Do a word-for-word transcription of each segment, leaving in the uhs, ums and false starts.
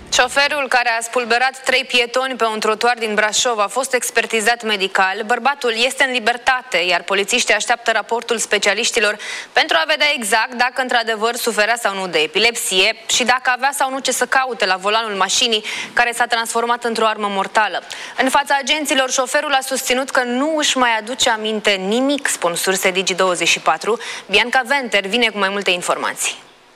Șoferul care a spulberat trei pietoni pe un trotuar din Brașov a fost expertizat medical. Bărbatul este în libertate, iar polițiștii așteaptă raportul specialiștilor pentru a vedea exact dacă într-adevăr suferea sau nu de epilepsie și dacă avea sau nu ce să caute la volanul mașinii care s-a transformat într-o armă mortală. În fața agenților, șoferul a susținut că nu își mai aduce aminte nimic, spun surse Digi douăzeci și patru. Bianca Venter vine cu mai multe informații.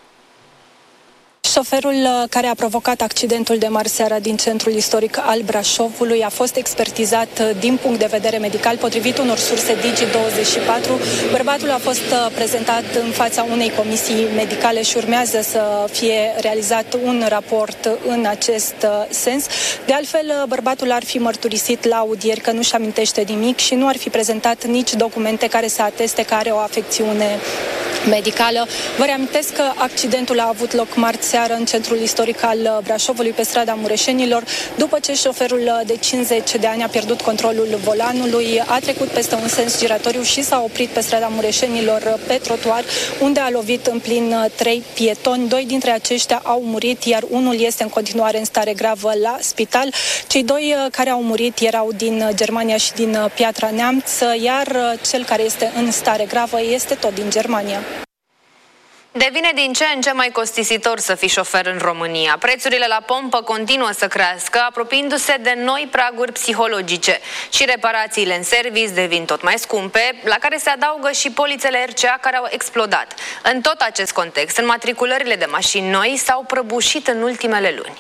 Șoferul care a provocat accidentul de marseară din centrul istoric al Brașovului a fost expertizat din punct de vedere medical. Potrivit unor surse Digi douăzeci și patru, bărbatul a fost prezentat în fața unei comisii medicale și urmează să fie realizat un raport în acest sens. De altfel, bărbatul ar fi mărturisit la audieri că nu-și amintește nimic și nu ar fi prezentat nici documente care să ateste că are o afecțiune medicală. Vă reamintesc că accidentul a avut loc marți seară în centrul istoric al Brașovului, pe strada Mureșenilor, după ce șoferul de cincizeci de ani a pierdut controlul volanului, a trecut peste un sens giratoriu și s-a oprit pe strada Mureșenilor pe trotuar, unde a lovit în plin trei pietoni. Doi dintre aceștia au murit, iar unul este în continuare în stare gravă la spital. Cei doi care au murit erau din Germania și din Piatra Neamț, iar cel care este în stare gravă este tot din Germania. Devine din ce în ce mai costisitor să fii șofer în România. Prețurile la pompă continuă să crească, apropiindu-se de noi praguri psihologice. Și reparațiile în service devin tot mai scumpe, la care se adaugă și polițele R C A care au explodat. În tot acest context, înmatriculările de mașini noi s-au prăbușit în ultimele luni.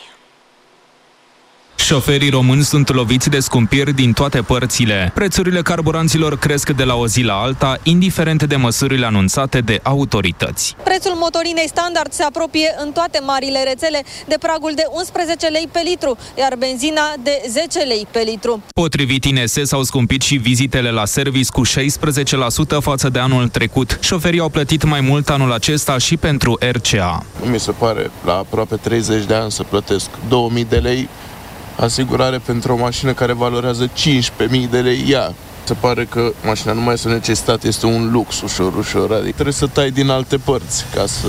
Șoferii români sunt loviți de scumpiri din toate părțile. Prețurile carburanților cresc de la o zi la alta, indiferent de măsurile anunțate de autorități. Prețul motorinei standard se apropie în toate marile rețele de pragul de unsprezece lei pe litru, iar benzina de zece lei pe litru. Potrivit I N S, s-au scumpit și vizitele la service cu șaisprezece la sută față de anul trecut. Șoferii au plătit mai mult anul acesta și pentru R C A. Mi se pare, la aproape treizeci de ani să plătesc două mii de lei asigurare pentru o mașină care valorează cincisprezece mii de lei ea. Se pare că mașina nu mai este o necesitate, este un lux ușor, ușor. Adică trebuie să tai din alte părți ca să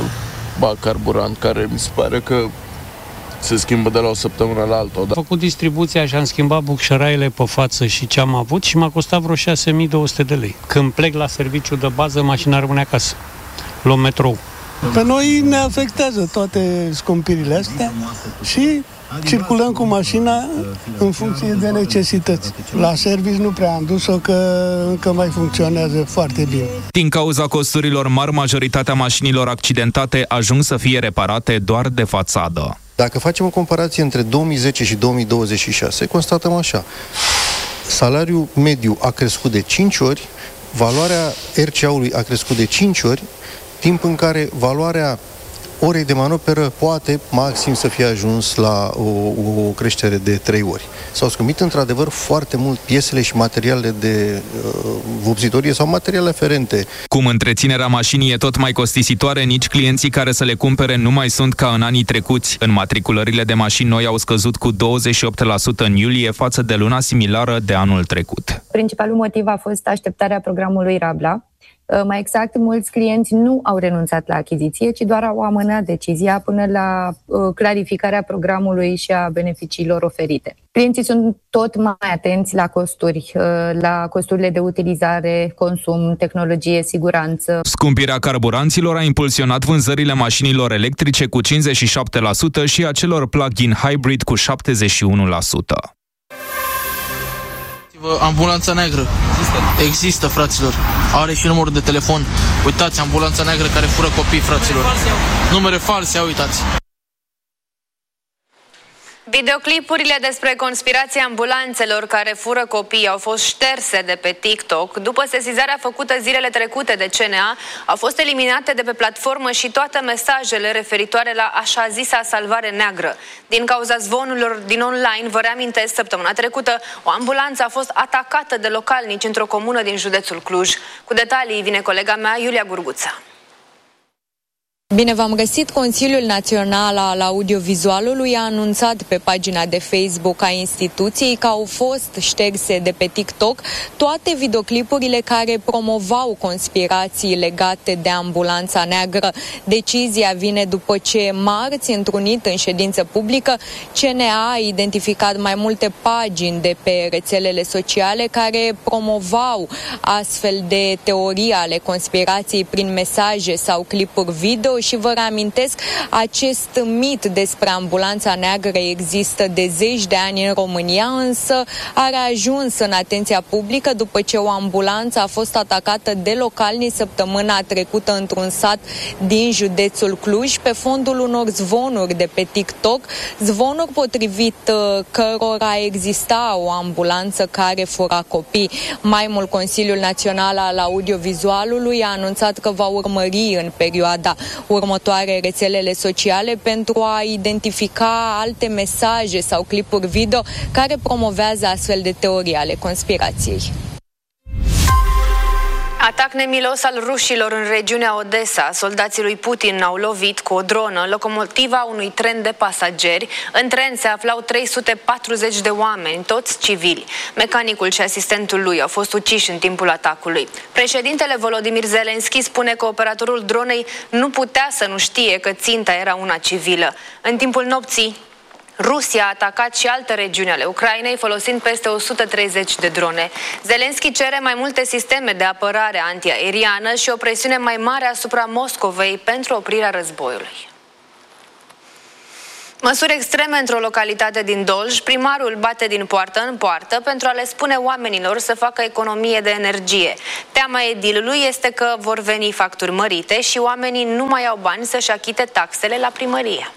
bag carburant, care mi se pare că se schimbă de la o săptămână la alta. Am făcut distribuția și am schimbat bucșăraiele pe față și ce am avut și m-a costat vreo șase mii două sute de lei. Când plec la serviciu de bază, mașina rămâne acasă. Luăm metrou. Pe noi ne afectează toate scumpirile astea și circulăm cu mașina în funcție de necesități. La serviciu nu prea am dus-o, că încă mai funcționează foarte bine. Din cauza costurilor mari, majoritatea mașinilor accidentate ajung să fie reparate doar de fațadă. Dacă facem o comparație între două mii zece și două mii douăzeci și șase, constatăm așa. Salariul mediu a crescut de cinci ori, valoarea R C A-ului a crescut de cinci ori, timp în care valoarea orei de manoperă poate maxim să fie ajuns la o, o creștere de trei ori. S-au scumpit într-adevăr foarte mult piesele și materialele de uh, vopsitorie sau materiale aferente. Cum întreținerea mașinii e tot mai costisitoare, nici clienții care să le cumpere nu mai sunt ca în anii trecuți. Înmatriculările de mașini noi au scăzut cu douăzeci și opt la sută în iulie față de luna similară de anul trecut. Principalul motiv a fost așteptarea programului Rabla. Mai exact, mulți clienți nu au renunțat la achiziție, ci doar au amânat decizia până la uh, clarificarea programului și a beneficiilor oferite. Clienții sunt tot mai atenți la costuri, uh, la costurile de utilizare, consum, tehnologie, siguranță. Scumpirea carburanților a impulsionat vânzările mașinilor electrice cu cincizeci și șapte la sută și a celor plug-in hybrid cu șaptezeci și unu la sută. Ambulanța neagră. Există? Există, fraților. Are și numărul de telefon. Uitați, ambulanța neagră care fură copii, fraților. Numere false, uitați. Videoclipurile despre conspirația ambulanțelor care fură copii au fost șterse de pe TikTok. După sesizarea făcută zilele trecute de C N A, au fost eliminate de pe platformă și toate mesajele referitoare la așa zisa salvare neagră. Din cauza zvonurilor din online, vă reamintesc, săptămâna trecută, o ambulanță a fost atacată de localnici într-o comună din județul Cluj. Cu detalii vine colega mea, Iulia Gurguța. Bine v-am găsit. Consiliul Național al Audiovizualului a anunțat pe pagina de Facebook a instituției că au fost șterse de pe TikTok toate videoclipurile care promovau conspirații legate de ambulanța neagră. Decizia vine după ce marți, întrunit în ședință publică, C N A a identificat mai multe pagini de pe rețelele sociale care promovau astfel de teorii ale conspirației prin mesaje sau clipuri video. Și vă reamintesc, acest mit despre ambulanța neagră există de zeci de ani în România, însă a ajuns în atenția publică după ce o ambulanță a fost atacată de localni săptămâna trecută într-un sat din județul Cluj, pe fondul unor zvonuri de pe TikTok, zvonuri potrivit cărora exista o ambulanță care fura copii. Mai mult, Consiliul Național al Audiovizualului a anunțat că va urmări în perioada următoare rețelele sociale pentru a identifica alte mesaje sau clipuri video care promovează astfel de teorii ale conspirației. Atac nemilos al rușilor în regiunea Odessa. Soldații lui Putin au lovit cu o dronă locomotiva unui tren de pasageri. În tren se aflau trei sute patruzeci de oameni, toți civili. Mecanicul și asistentul lui au fost uciși în timpul atacului. Președintele Volodymyr Zelensky spune că operatorul dronei nu putea să nu știe că ținta era una civilă. În timpul nopții, Rusia a atacat și alte regiuni ale Ucrainei, folosind peste o sută treizeci de drone. Zelensky cere mai multe sisteme de apărare antiaeriană și o presiune mai mare asupra Moscovei pentru oprirea războiului. Măsuri extreme într-o localitate din Dolj. Primarul bate din poartă în poartă pentru a le spune oamenilor să facă economie de energie. Teama edilului este că vor veni facturi mărite și oamenii nu mai au bani să-și achite taxele la primărie.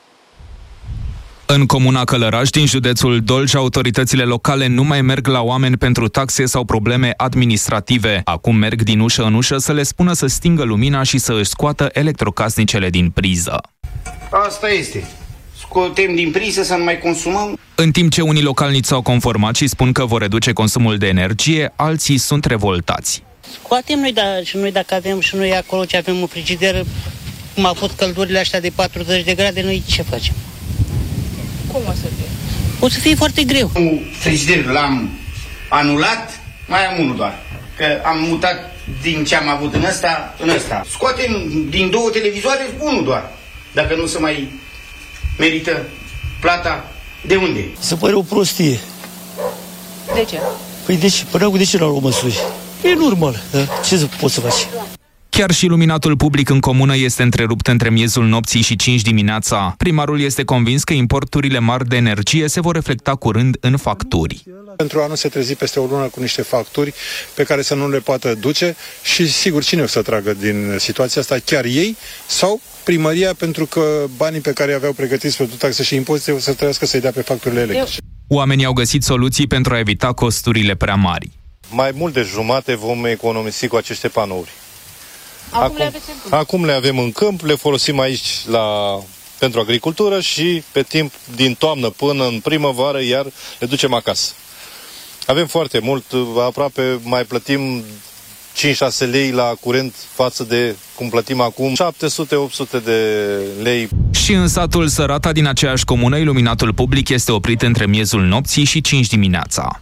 În comuna Călăraș, din județul Dolj, autoritățile locale nu mai merg la oameni pentru taxe sau probleme administrative. Acum merg din ușă în ușă să le spună să stingă lumina și să își scoată electrocasnicele din priză. Asta este. Scotem din priză să nu mai consumăm. În timp ce unii localnici s-au conformat și spun că vor reduce consumul de energie, alții sunt revoltați. Scoatem noi, dar și noi dacă avem și noi acolo ce avem un frigider, cum au fost căldurile astea de patruzeci de grade, noi ce facem? Cum o să fie? O să fie foarte greu. Un frigider l-am anulat, mai am unul doar. Că am mutat din ce am avut în ăsta, în ăsta. Scoatem din două televizoare unul doar. Dacă nu se mai merită plata, de unde? Se pare o prostie. De ce? Păi de ce? Până acum de ce n-au luat măsuri? E normal, da? Ce să poți să faci? Chiar și iluminatul public în comună este întrerupt între miezul nopții și cinci dimineața. Primarul este convins că importurile mari de energie se vor reflecta curând în facturi. Pentru a nu se trezi peste o lună cu niște facturi pe care să nu le poată duce și sigur cine o să tragă din situația asta, chiar ei sau primăria, pentru că banii pe care aveau pregătiți pentru taxe și impozite o să trebuiască să-i dea pe facturile electrice. Oamenii au găsit soluții pentru a evita costurile prea mari. Mai mult de jumate vom economisi cu aceste panouri. Acum, acum, le, aveți în câmp. acum le avem în câmp, le folosim aici la, pentru agricultură și pe timp din toamnă până în primăvară iar le ducem acasă. Avem foarte mult, aproape mai plătim cinci șase lei la curent față de cum plătim acum, șapte sute opt sute de lei. Și în satul Sărata din aceeași comună, iluminatul public este oprit între miezul nopții și cinci dimineața.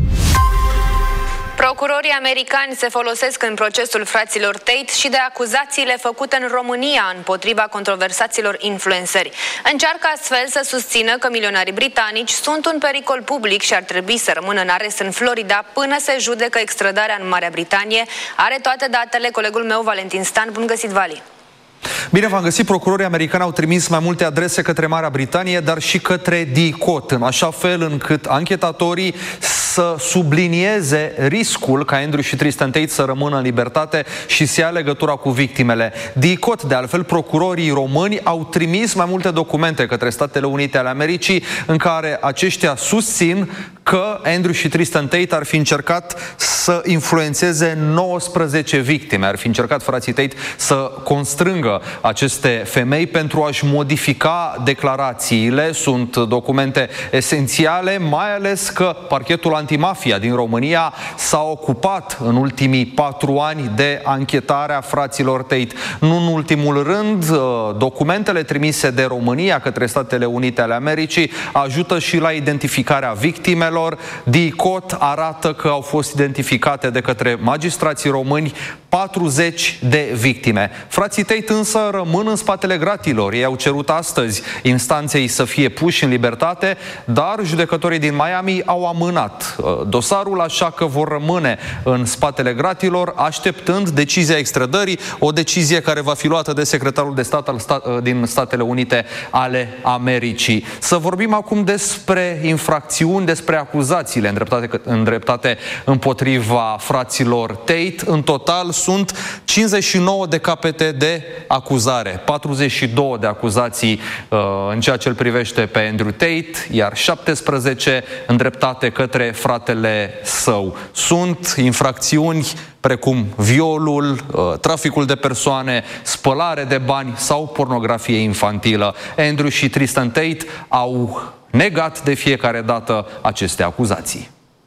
Procurorii americani se folosesc în procesul fraților Tate și de acuzațiile făcute în România împotriva controversaților influenceri. Încearcă astfel să susțină că milionarii britanici sunt un pericol public și ar trebui să rămână în arest în Florida până se judecă extradarea în Marea Britanie. Are toate datele colegul meu Valentin Stan. Bun găsit, Vali! Bine v-am găsit, procurorii americani au trimis mai multe adrese către Marea Britanie, dar și către D I C O T, în așa fel încât anchetatorii să sublinieze riscul ca Andrew și Tristan Tate să rămână în libertate și să ia legătura cu victimele. D I C O T, de altfel, procurorii români au trimis mai multe documente către Statele Unite ale Americii în care aceștia susțin că Andrew și Tristan Tate ar fi încercat să influențeze nouăsprezece victime, ar fi încercat frații Tate să constrângă aceste femei pentru a-și modifica declarațiile. Sunt documente esențiale, mai ales că parchetul antimafia din România s-a ocupat în ultimii patru ani de anchetarea fraților Tate. Nu în ultimul rând, documentele trimise de România către Statele Unite ale Americii ajută și la identificarea victimelor. D I C O T arată că au fost identificate de către magistrații români patruzeci de victime. Frații Tate însă rămân în spatele gratilor. Ei au cerut astăzi instanței să fie puși în libertate, dar judecătorii din Miami au amânat dosarul, așa că vor rămâne în spatele gratilor, așteptând decizia extradării, o decizie care va fi luată de secretarul de stat al sta- din Statele Unite ale Americii. Să vorbim acum despre infracțiuni, despre acuzațiile îndreptate, îndreptate împotriva fraților Tate. În total sunt cincizeci și nouă de capete de acuzare, patruzeci și două de acuzații uh, în ceea ce îl privește pe Andrew Tate, iar șaptesprezece îndreptate către fratele său. Sunt infracțiuni precum violul, uh, traficul de persoane, spălare de bani sau pornografie infantilă. Andrew și Tristan Tate au negat de fiecare dată aceste acuzații.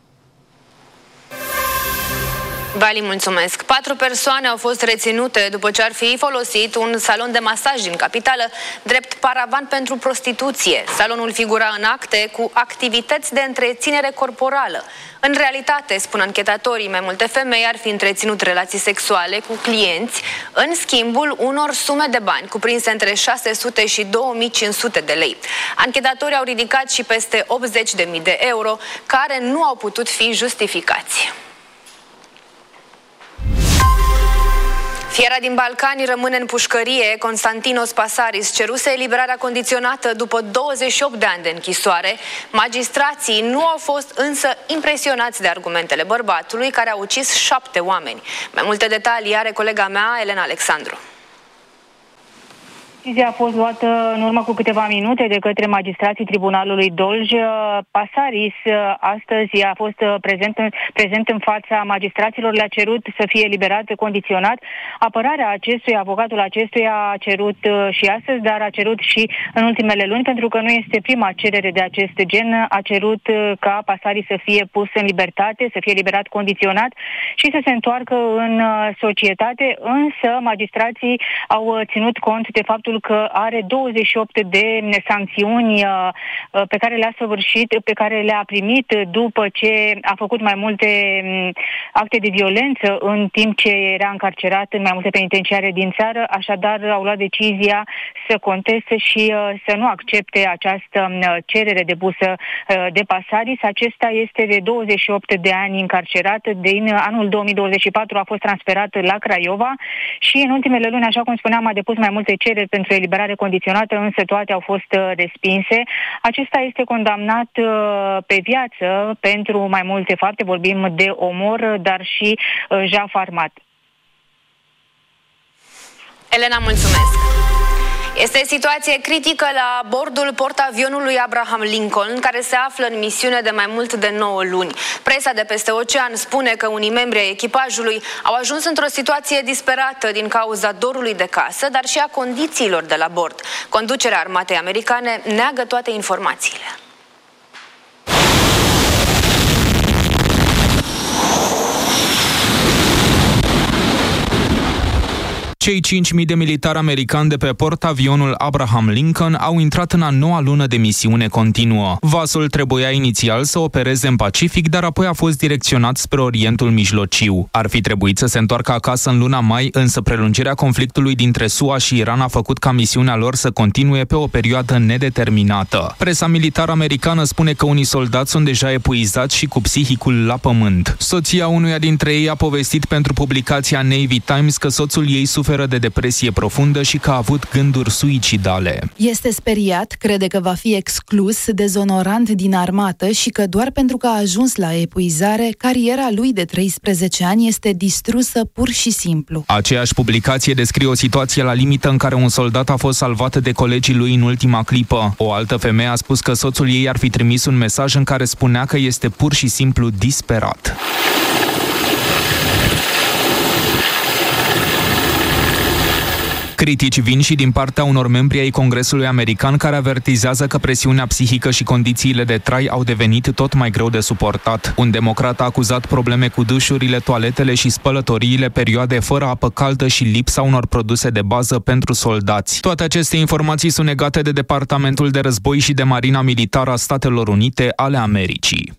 Vali, mulțumesc. Patru persoane au fost reținute după ce ar fi folosit un salon de masaj din capitală drept paravan pentru prostituție. Salonul figura în acte cu activități de întreținere corporală. În realitate, spun anchetatorii, mai multe femei ar fi întreținut relații sexuale cu clienți în schimbul unor sume de bani cuprinse între șase sute și două mii cinci sute de lei. Anchetatorii au ridicat și peste optzeci de mii de euro care nu au putut fi justificați. Fiera din Balcani rămâne în pușcărie. Constantinos Pasaris ceruse eliberarea condiționată după douăzeci și opt de ani de închisoare. Magistrații nu au fost însă impresionați de argumentele bărbatului, care a ucis șapte oameni. Mai multe detalii are colega mea, Elena Alexandru. Decizia a fost luată în urmă cu câteva minute de către magistrații Tribunalului Dolj. Pasaris astăzi a fost prezent, prezent în fața magistraților, le-a cerut să fie eliberat condiționat. Apărarea acestuia, avocatul acestuia a cerut și astăzi, dar a cerut și în ultimele luni, pentru că nu este prima cerere de acest gen. A cerut ca Pasaris să fie pus în libertate, să fie eliberat condiționat și să se întoarcă în societate, însă magistrații au ținut cont de faptul că are douăzeci și opt de sancțiuni pe care le-a săvârșit, pe care le-a primit după ce a făcut mai multe acte de violență în timp ce era încarcerat în mai multe penitenciare din țară. Așadar, au luat decizia să conteste și să nu accepte această cerere depusă de Pasaris. Acesta este de douăzeci și opt de ani încarcerat. Din anul două mii douăzeci și patru a fost transferat la Craiova și în ultimele luni, așa cum spuneam, a depus mai multe cereri pentru eliberare condiționată, însă toate au fost respinse. Acesta este condamnat pe viață pentru mai multe fapte, vorbim de omor, dar și jaf armat. Elena, mulțumesc! Este situație critică la bordul portavionului Abraham Lincoln, care se află în misiune de mai mult de nouă luni. Presa de peste ocean spune că unii membri ai echipajului au ajuns într-o situație disperată din cauza dorului de casă, dar și a condițiilor de la bord. Conducerea armatei americane neagă toate informațiile. Cei cinci mii de militari americani de pe portavionul Abraham Lincoln au intrat în a noua lună de misiune continuă. Vasul trebuia inițial să opereze în Pacific, dar apoi a fost direcționat spre Orientul Mijlociu. Ar fi trebuit să se întoarcă acasă în luna mai, însă prelungirea conflictului dintre S U A și Iran a făcut ca misiunea lor să continue pe o perioadă nedeterminată. Presa militară americană spune că unii soldați sunt deja epuizați și cu psihicul la pământ. Soția unuia dintre ei a povestit pentru publicația Navy Times că soțul ei suferă de depresie profundă și că a avut gânduri suicidale. Este speriat, crede că va fi exclus, dezonorant din armată și că doar pentru că a ajuns la epuizare, cariera lui de treisprezece ani este distrusă pur și simplu. Aceeași publicație descrie o situație la limită în care un soldat a fost salvat de colegii lui în ultima clipă. O altă femeie a spus că soțul ei ar fi trimis un mesaj în care spunea că este pur și simplu disperat. Critici vin și din partea unor membri ai Congresului American care avertizează că presiunea psihică și condițiile de trai au devenit tot mai greu de suportat. Un democrat a acuzat probleme cu dușurile, toaletele și spălătoriile, perioade fără apă caldă și lipsa unor produse de bază pentru soldați. Toate aceste informații sunt negate de Departamentul de Război și de Marina Militară a Statelor Unite ale Americii.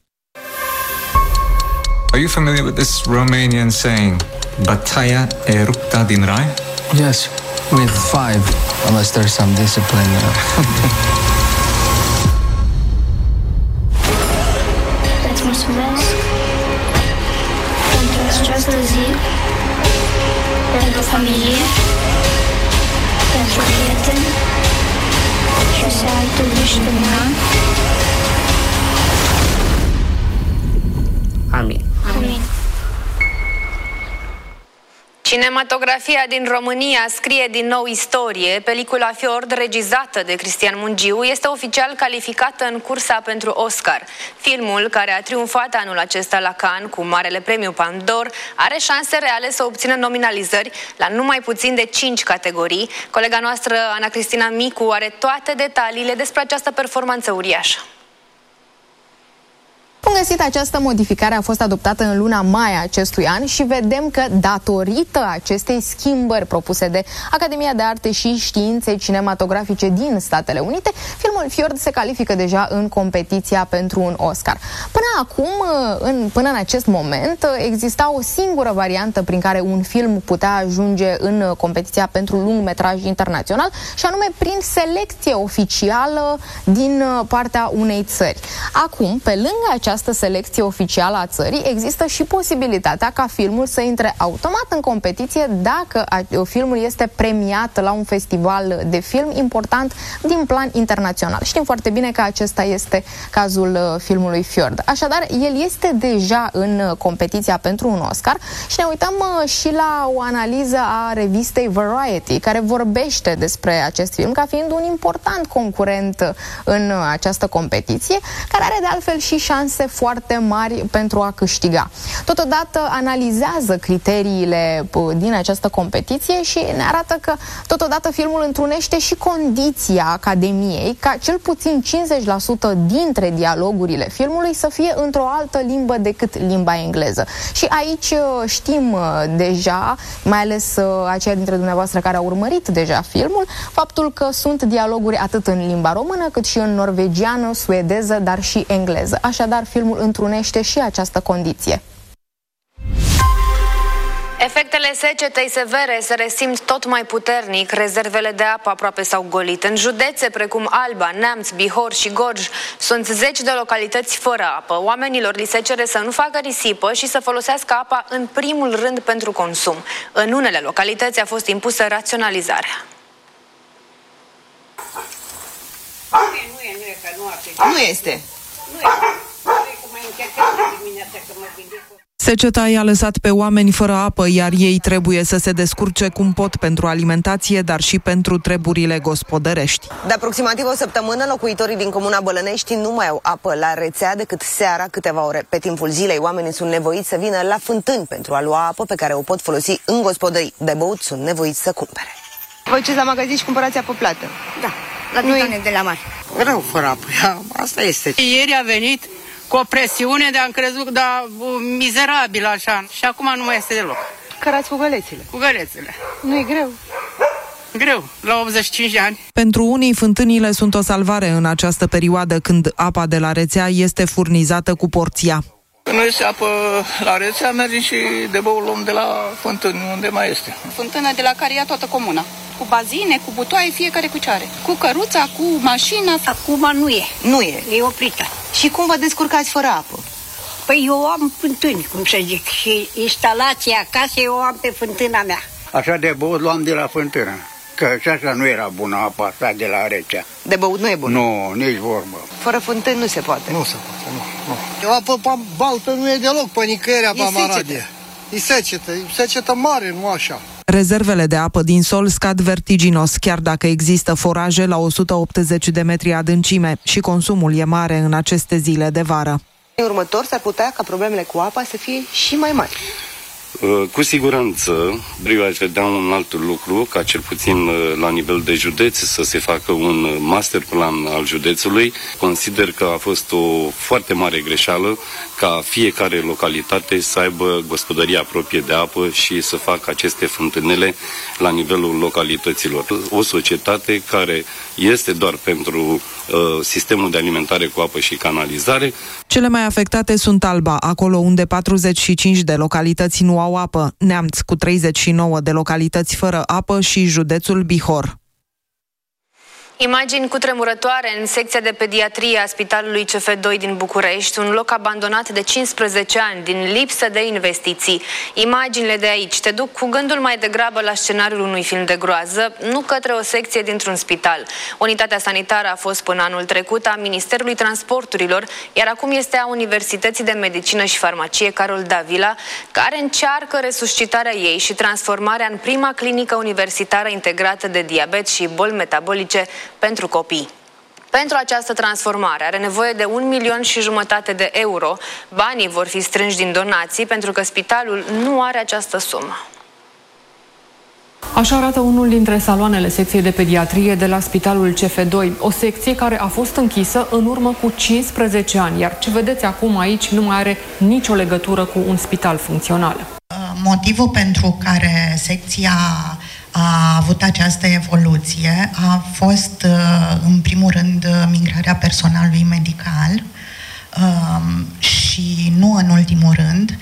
Are you familiar with this Romanian saying, Bătaia e rupta din rai? Yes, with five, unless there's some discipline. Îți mulțumesc pentru această zi, pentru familie, pentru prieteni și să ai tu deștepta. Amin. Amin. Cinematografia din România scrie din nou istorie. Pelicula Fjord, regizată de Cristian Mungiu, este oficial calificată în cursa pentru Oscar. Filmul, care a triumfat anul acesta la Cannes cu marele premiu Palme d'Or, are șanse reale să obțină nominalizări la numai puțin de cinci categorii. Colega noastră, Ana Cristina Micu, are toate detaliile despre această performanță uriașă. Bun găsit, această modificare a fost adoptată în luna mai a acestui an și vedem că, datorită acestei schimbări propuse de Academia de Arte și Științe Cinematografice din Statele Unite, filmul Fjord se califică deja în competiția pentru un Oscar. Până acum, în, până în acest moment, exista o singură variantă prin care un film putea ajunge în competiția pentru lungmetraj internațional, și anume prin selecție oficială din partea unei țări. Acum, pe lângă această această selecție oficială a țării, există și posibilitatea ca filmul să intre automat în competiție dacă filmul este premiat la un festival de film important din plan internațional. Știm foarte bine că acesta este cazul filmului Fjord. Așadar, el este deja în competiția pentru un Oscar și ne uităm și la o analiză a revistei Variety, care vorbește despre acest film ca fiind un important concurent în această competiție, care are de altfel și șanse foarte mari pentru a câștiga. Totodată analizează criteriile din această competiție și ne arată că totodată filmul întrunește și condiția Academiei ca cel puțin cincizeci la sută dintre dialogurile filmului să fie într-o altă limbă decât limba engleză. Și aici știm deja, mai ales aceia dintre dumneavoastră care au urmărit deja filmul, faptul că sunt dialoguri atât în limba română cât și în norvegiană, suedeză, dar și engleză. Așadar, filmul întrunește și această condiție. Efectele secetei severe se resimt tot mai puternic. Rezervele de apă aproape s-au golit. În județe precum Alba, Neamț, Bihor și Gorj sunt zeci de localități fără apă. Oamenilor li se cere să nu facă risipă și să folosească apa în primul rând pentru consum. În unele localități a fost impusă raționalizarea. Nu este. Seceta i-a lăsat pe oameni fără apă, iar ei trebuie să se descurce cum pot pentru alimentație, dar și pentru treburile gospodărești. De aproximativ o săptămână, locuitorii din comuna Bălănești nu mai au apă la rețea decât seara câteva ore. Pe timpul zilei, oamenii sunt nevoiți să vină la fântâni pentru a lua apă pe care o pot folosi în gospodării. De băut sunt nevoiți să cumpere. Vă duceți la magazin și cumpărați apă plată? Da, la titane de la mare. Rău fără apă, asta este. Ieri a venit cu o presiune de am crezut, dar mizerabil așa. Și acum nu mai este deloc. Cărați cu gălețile. Cu gălețile. Nu e greu. Greu, la optzeci și cinci de ani. Pentru unii, fântânile sunt o salvare în această perioadă când apa de la rețea este furnizată cu porția. Nu este apă la rețea, mergem și de băul luăm de la fântâni, unde mai este. Fântână de la care ia toată comuna. Cu bazine, cu butoaie, fiecare cu ce are. Cu căruța, cu mașina. Acum nu e. Nu e. E oprită. Și cum vă descurcați fără apă? Păi eu am fântâni, cum să zic, și instalația acasă eu am pe fântâna mea. Așa de băut luam de la fântână, că și așa nu era bună apa asta de la rețea. De băut nu e bună? Nu, nici vorbă. Fără fântâni nu se poate. Nu se poate, nu. nu. Apă baltă nu e deloc pe nicăieri apa Maradie. E secetă, e secetă mare, nu așa. Rezervele de apă din sol scad vertiginos, chiar dacă există foraje la o sută optzeci de metri adâncime și consumul e mare în aceste zile de vară. În următor s-ar putea ca problemele cu apa să fie și mai mari. Cu siguranță, eu aș vedea un alt lucru, ca cel puțin la nivel de județ să se facă un master plan al județului. Consider că a fost o foarte mare greșeală ca fiecare localitate să aibă gospodăria proprie de apă și să facă aceste fântânele la nivelul localităților. O societate care este doar pentru uh, sistemul de alimentare cu apă și canalizare. Cele mai afectate sunt Alba, acolo unde patruzeci și cinci de localități nu au apă, Neamț cu treizeci și nouă de localități fără apă și județul Bihor. Imagini cutremurătoare în secția de pediatrie a Spitalului C F doi din București, un loc abandonat de cincisprezece ani din lipsă de investiții. Imaginile de aici te duc cu gândul mai degrabă la scenariul unui film de groază, nu către o secție dintr-un spital. Unitatea sanitară a fost până anul trecut a Ministerului Transporturilor, iar acum este a Universității de Medicină și Farmacie Carol Davila, care încearcă resuscitarea ei și transformarea în prima clinică universitară integrată de diabet și boli metabolice pentru copii. Pentru această transformare are nevoie de un milion și jumătate de euro. Banii vor fi strânși din donații pentru că spitalul nu are această sumă. Așa arată unul dintre saloanele secției de pediatrie de la Spitalul C F doi, o secție care a fost închisă în urmă cu cincisprezece ani, iar ce vedeți acum aici nu mai are nicio legătură cu un spital funcțional. Motivul pentru care secția a avut această evoluție a fost, în primul rând, migrarea personalului medical și, nu în ultimul rând,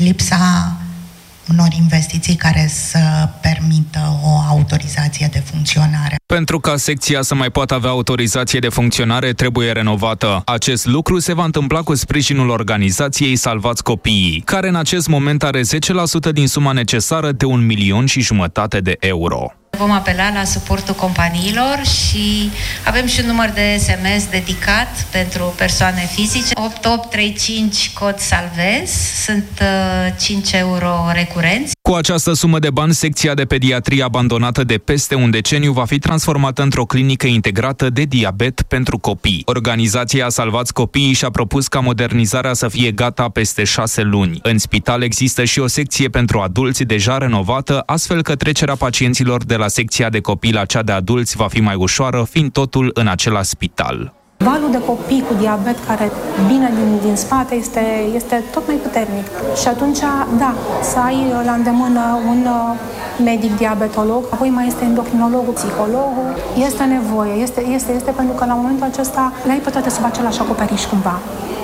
lipsa unor investiții care să permită o autorizație de funcționare. Pentru ca secția să mai poată avea autorizație de funcționare, trebuie renovată. Acest lucru se va întâmpla cu sprijinul organizației Salvați Copiii, care în acest moment are zece la sută din suma necesară de un milion și jumătate de euro. Vom apela la suportul companiilor și avem și un număr de S M S dedicat pentru persoane fizice. opt opt trei cinci cod Salvez, sunt uh, cinci euro recurenți. Cu această sumă de bani, secția de pediatrie abandonată de peste un deceniu va fi transformată într-o clinică integrată de diabet pentru copii. Organizația Salvați Copiii și-a propus ca modernizarea să fie gata peste șase luni. În spital există și o secție pentru adulți deja renovată, astfel că trecerea pacienților de la secția de copii la cea de adulți va fi mai ușoară, fiind totul în același spital. Valul de copii cu diabet care vine din, din spate este, este tot mai puternic. Și atunci, da, să ai la îndemână un medic diabetolog, apoi mai este endocrinologul, psihologul, este nevoie, este, este, este pentru că la momentul acesta le ai pe toate sub același acoperiș cumva.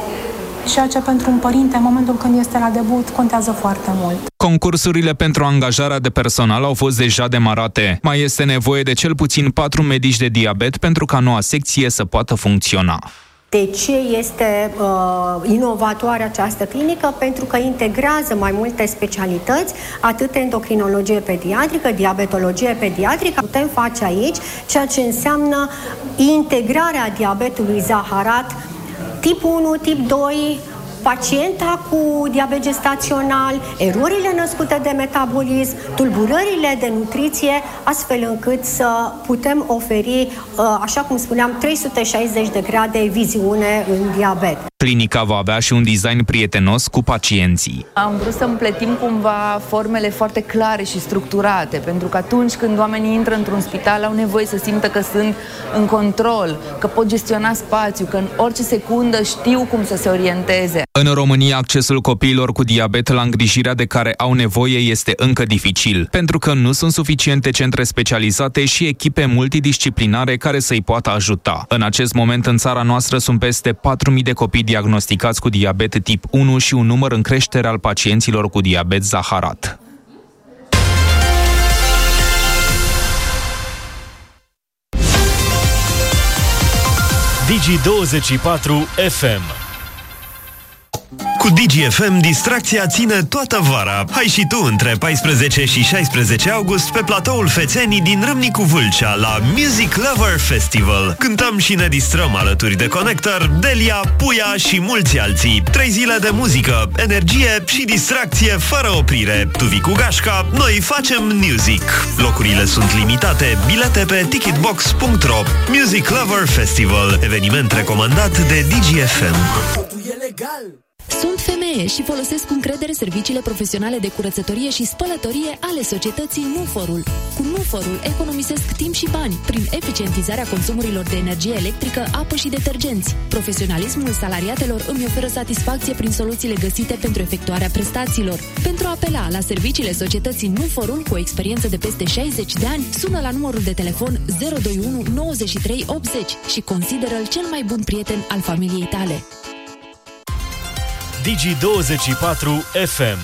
Ceea ce pentru un părinte, în momentul când este la debut, contează foarte mult. Concursurile pentru angajarea de personal au fost deja demarate. Mai este nevoie de cel puțin patru medici de diabet pentru ca noua secție să poată funcționa. De ce este uh, inovatoare această clinică? Pentru că integrează mai multe specialități, atât endocrinologie pediatrică, diabetologie pediatrică. Putem face aici ceea ce înseamnă integrarea diabetului zaharat tip unu, tip doi, pacienta cu diabet gestațional, erorile născute de metabolism, tulburările de nutriție, astfel încât să putem oferi, așa cum spuneam, trei sute șaizeci de grade viziune în diabet. Clinica va avea și un design prietenos cu pacienții. Am vrut să împletim cumva formele foarte clare și structurate, pentru că atunci când oamenii intră într-un spital au nevoie să simtă că sunt în control, că pot gestiona spațiu, că în orice secundă știu cum să se orienteze. În România, accesul copiilor cu diabet la îngrijirea de care au nevoie este încă dificil, pentru că nu sunt suficiente centre specializate și echipe multidisciplinare care să-i poată ajuta. În acest moment, în țara noastră sunt peste patru mii de copii diagnosticați cu diabet tip unu și un număr în creștere al pacienților cu diabet zaharat. Digi douăzeci și patru F M. Cu Digi F M, distracția ține toată vara. Hai și tu între paisprezece și șaisprezece august pe platoul Fețenii din Râmnicu Vâlcea la Music Lover Festival. Cântăm și ne distrăm alături de Connector, Delia, Puia și mulți alții. Trei zile de muzică, energie și distracție fără oprire. Tu vii cu gașca, noi facem music. Locurile sunt limitate, bilete pe ticketbox punct ro. Music Lover Festival, eveniment recomandat de Digi F M. Sunt femeie și folosesc cu încredere serviciile profesionale de curățătorie și spălătorie ale societății Nuforul. Cu Nuforul economisesc timp și bani prin eficientizarea consumurilor de energie electrică, apă și detergenți. Profesionalismul salariatelor îmi oferă satisfacție prin soluțiile găsite pentru efectuarea prestațiilor. Pentru a apela la serviciile societății Nuforul cu o experiență de peste șaizeci de ani, sună la numărul de telefon zero doi unu nouăzeci și trei optzeci și consideră-l cel mai bun prieten al familiei tale. Digi douăzeci și patru F M.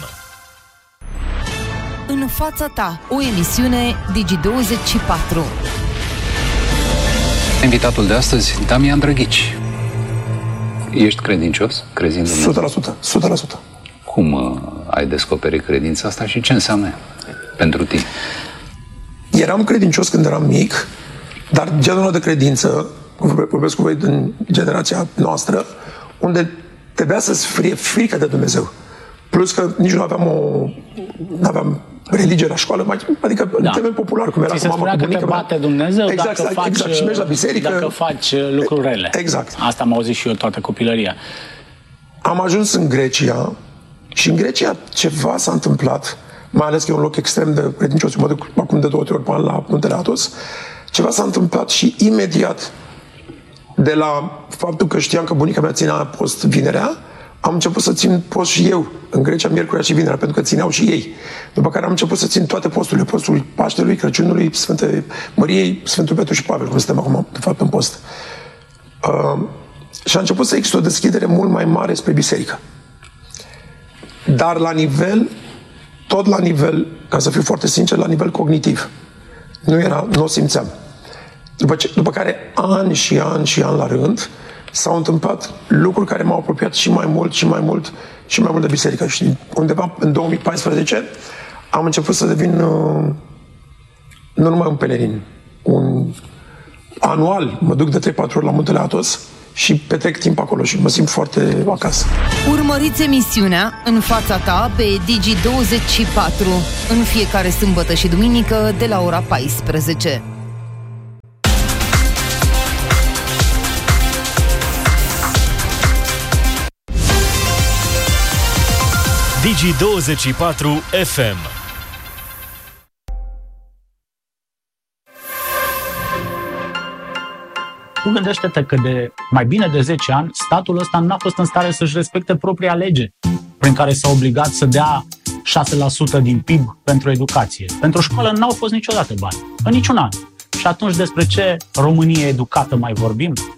În fața ta, o emisiune Digi douăzeci și patru. Invitatul de astăzi, Damian Drăghici. Ești credincios? Crezi în Dumnezeu? o sută la sută. o sută la sută. Cum uh, ai descoperit credința asta și ce înseamnă pentru tine? Eram credincios când eram mic, dar genul de credință, vorbesc cu voi din generația noastră, unde trebuia să-ți fie frică de Dumnezeu. Plus că nici nu aveam o... nu aveam religie la școală, mai, adică da. În termen popular, cum era ți cu mama, cu bunica mea. Ți se spunea că te bate Dumnezeu exact, dacă faci, exact, și mergi la biserică. Dacă faci lucruri rele. Exact. Asta am auzit și eu toată copilăria. Am ajuns în Grecia și în Grecia ceva s-a întâmplat, mai ales că e un loc extrem de credincios, eu mă duc acum de două ori pe an la Muntele Athos, ceva s-a întâmplat și imediat de la faptul că știam că bunica mea ținea post vinerea, am început să țin post și eu în Grecia, miercurea și vinerea, pentru că țineau și ei. După care am început să țin toate posturile, postul Paștelui, Crăciunului, Sfinte Măriei, Sfântul Petru și Pavel, cum suntem acum, de fapt, în post. Uh, și a început să există o deschidere mult mai mare spre biserică. Dar la nivel, tot la nivel, ca să fiu foarte sincer, la nivel cognitiv. Nu era, nu o simțeam. După, ce, după care, ani și ani și ani la rând, s-au întâmplat lucruri care m-au apropiat și mai mult, și mai mult, și mai mult de biserică. Și undeva în două mii paisprezece am început să devin uh, nu numai un pelerin, un anual, mă duc de trei patru ori la Muntele Athos și petrec timp acolo și mă simt foarte acasă. Urmăriți emisiunea În fața ta pe Digi douăzeci și patru în fiecare sâmbătă și duminică de la ora paisprezece. Digi douăzeci și patru F M. Tu gândește-te că de mai bine de zece ani statul ăsta n-a fost în stare să-și respecte propria lege prin care s-a obligat să dea șase la sută din P I B pentru educație. Pentru școală n-au fost niciodată bani, în niciun an. Și atunci despre ce Românie educată mai vorbim?